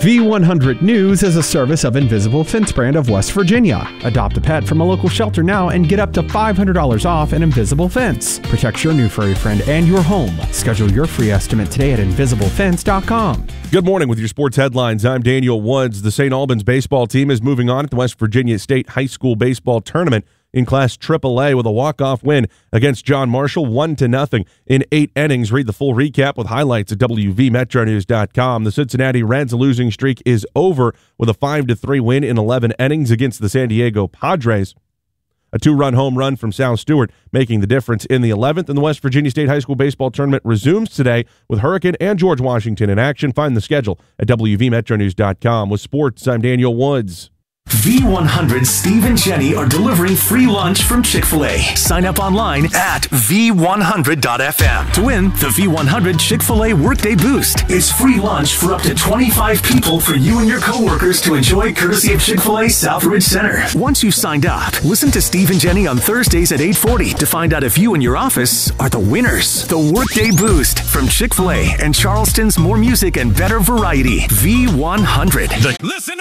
V100 News is a service of Invisible Fence Brand of West Virginia. Adopt a pet from a local shelter now and get up to $500 off an Invisible Fence. Protect your new furry friend and your home. Schedule your free estimate today at invisiblefence.com. Good morning with your sports headlines. I'm Daniel Woods. The St. Albans baseball team is moving on at the West Virginia State High School Baseball Tournament in Class AAA with a walk-off win against John Marshall, 1-0 in 8 innings. Read the full recap with highlights at WVMetroNews.com. The Cincinnati Reds losing streak is over with a 5-3 win in 11 innings against the San Diego Padres. A 2-run home run from Sal Stewart making the difference in the 11th, and the West Virginia State High School Baseball Tournament resumes today with Hurricane and George Washington in action. Find the schedule at WVMetroNews.com. With sports, I'm Daniel Woods. V100 Steve and Jenny are delivering free lunch from Chick-fil-A. Sign up online at V100.fm to win the V100 Chick-fil-A Workday Boost. It's free lunch for up to 25 people for you and your coworkers to enjoy courtesy of Chick-fil-A Southridge Center. Once you've signed up, listen to Steve and Jenny on Thursdays at 8:40 to find out if you and your office are the winners. The Workday Boost from Chick-fil-A and Charleston's more music and better variety. V100. Listen